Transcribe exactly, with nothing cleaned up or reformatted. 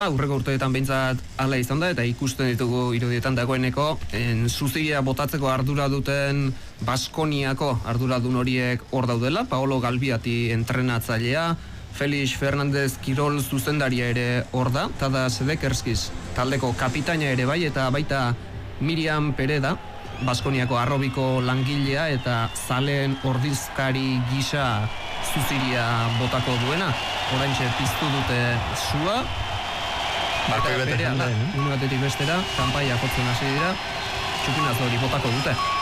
Aurreko urteetan behintzat hala izan da, eta ikusten ditugu irudietan dagoeneko, en, zuziria botatzeko ardura duten Baskoniako arduradun horiek hor daudela, Paolo Galbiati entrenatzailea, Felix Fernandez Kirol zuzendaria ere hor da, Tada Sedekerskiz taldeko kapitaina ere bai, eta baita Miriam Pereda, Baskoniako arrobiko langilea eta zaleen ordizkari gisa zuziria botako duena. Oraintxe piztu dute sua, Barkoi betetzen da, une batetik bestera, kanpaia jotzen hasi dira, txupinazo hori botako dute.